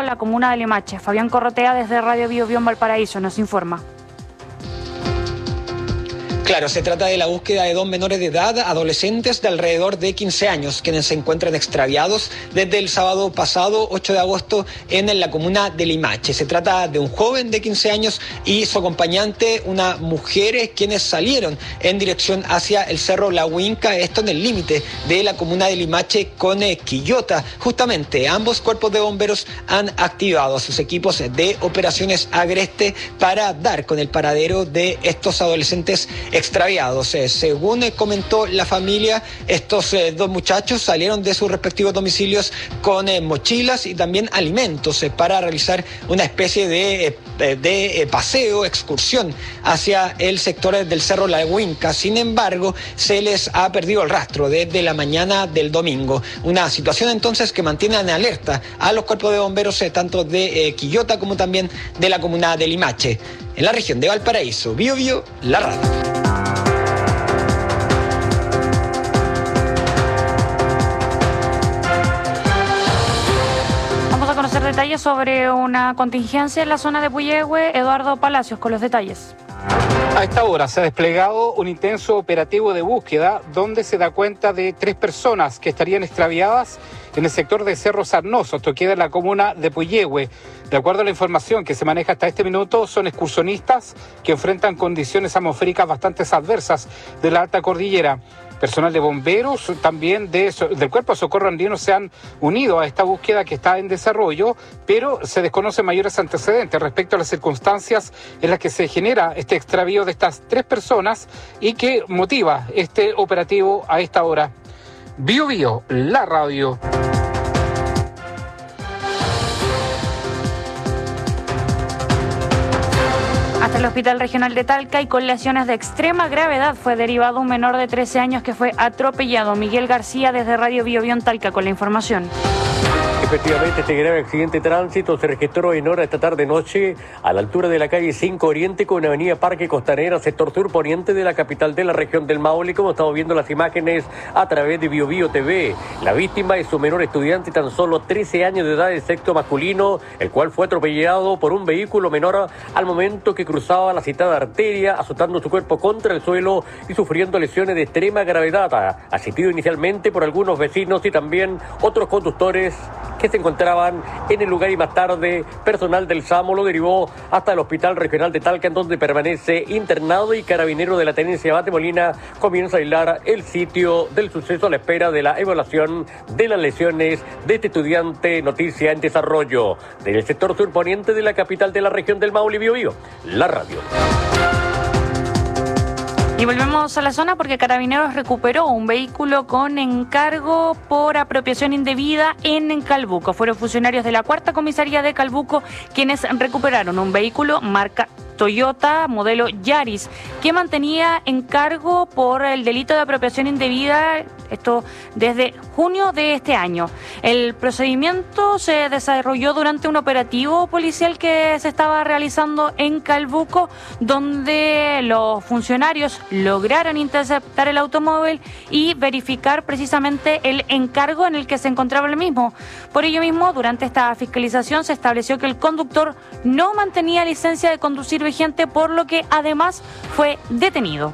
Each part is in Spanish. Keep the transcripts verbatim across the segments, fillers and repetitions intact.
en la comuna de Limache. Fabián Corrotea desde Radio Bio Bio en Valparaíso nos informa. Claro, se trata de la búsqueda de dos menores de edad, adolescentes de alrededor de quince años, quienes se encuentran extraviados desde el sábado pasado, ocho de agosto, en la comuna de Limache. Se trata de un joven de quince años y su acompañante, una mujer, quienes salieron en dirección hacia el Cerro La Huinca, esto en el límite de la comuna de Limache con Quillota. Justamente, ambos cuerpos de bomberos han activado a sus equipos de operaciones Agreste para dar con el paradero de estos adolescentes extraviados. Eh, según eh, comentó la familia, estos eh, dos muchachos salieron de sus respectivos domicilios con eh, mochilas y también alimentos eh, para realizar una especie de, eh, de eh, paseo, excursión hacia el sector del Cerro La Huinca. Sin embargo, se les ha perdido el rastro desde la mañana del domingo. Una situación entonces que mantiene en alerta a los cuerpos de bomberos eh, tanto de eh, Quillota como también de la comuna de Limache. En la región de Valparaíso, Bio Bio, la radio. Conocer detalles sobre una contingencia en la zona de Puyehue. Eduardo Palacios con los detalles. A esta hora se ha desplegado un intenso operativo de búsqueda donde se da cuenta de tres personas que estarían extraviadas en el sector de Cerro Sarnoso, esto queda en la comuna de Puyehue. De acuerdo a la información que se maneja hasta este minuto, son excursionistas que enfrentan condiciones atmosféricas bastante adversas de la alta cordillera. Personal de bomberos, también de, del Cuerpo de Socorro Andino se han unido a esta búsqueda que está en desarrollo, pero se desconocen mayores antecedentes respecto a las circunstancias en las que se genera este extravío de estas tres personas y que motiva este operativo a esta hora. Bio Bio, la radio. Hasta el Hospital Regional de Talca y con lesiones de extrema gravedad fue derivado un menor de trece años que fue atropellado. Miguel García desde Radio Bio Bio en Talca con la información. Efectivamente, este grave accidente de tránsito se registró en hora esta tarde-noche a la altura de la calle cinco Oriente con Avenida Parque Costanera, sector sur poniente de la capital de la región del Maule, como estamos viendo las imágenes a través de Bio Bio T V. La víctima es un menor estudiante, tan solo trece años de edad, de sexo masculino, el cual fue atropellado por un vehículo menor al momento que cruzaba la citada arteria, azotando su cuerpo contra el suelo y sufriendo lesiones de extrema gravedad, asistido inicialmente por algunos vecinos y también otros conductores que se encontraban en el lugar, y más tarde personal del SAMO lo derivó hasta el Hospital Regional de Talca, en donde permanece internado, y Carabinero de la Tenencia Abate Molina comienza a aislar el sitio del suceso a la espera de la evaluación de las lesiones de este estudiante. Noticia en desarrollo del sector surponiente de la capital de la región del Maule. Bio Bio, la radio. Y volvemos a la zona porque Carabineros recuperó un vehículo con encargo por apropiación indebida en Calbuco. Fueron funcionarios de la cuarta comisaría de Calbuco quienes recuperaron un vehículo marca Toyota modelo Yaris que mantenía encargo por el delito de apropiación indebida, esto desde junio de este año. El procedimiento se desarrolló durante un operativo policial que se estaba realizando en Calbuco, donde los funcionarios lograron interceptar el automóvil y verificar precisamente el encargo en el que se encontraba el mismo. Por ello mismo, durante esta fiscalización se estableció que el conductor no mantenía licencia de conducir vigente, por lo que además fue detenido.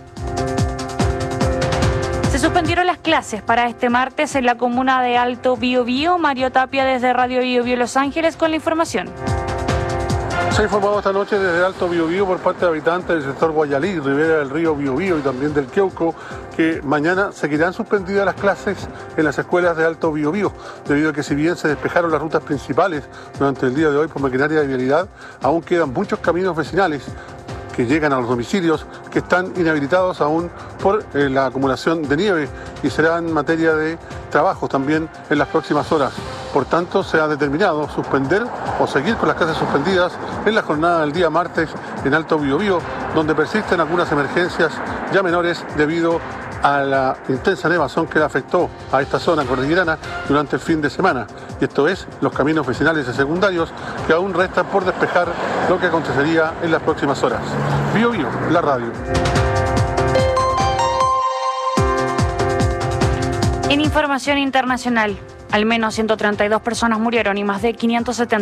Se suspendieron las clases para este martes en la comuna de Alto Biobío. Mario Tapia desde Radio Bio Bio Los Ángeles con la información. Se ha informado esta noche desde Alto Biobío por parte de habitantes del sector Guayalí, ribera del río Biobío y también del Queuco, que mañana seguirán suspendidas las clases en las escuelas de Alto Biobío, debido a que si bien se despejaron las rutas principales durante el día de hoy por maquinaria de vialidad, aún quedan muchos caminos vecinales que llegan a los domicilios que están inhabilitados aún por eh, la acumulación de nieve, y serán materia de trabajo también en las próximas horas. Por tanto, se ha determinado suspender o seguir con las clases suspendidas en la jornada del día martes en Alto Biobío, donde persisten algunas emergencias ya menores debido a la intensa nevazón que le afectó a esta zona cordillerana durante el fin de semana. Y esto es los caminos vecinales y secundarios que aún restan por despejar, lo que acontecería en las próximas horas. Bio Bio, la radio. En información internacional, al menos ciento treinta y dos personas murieron y más de quinientos setenta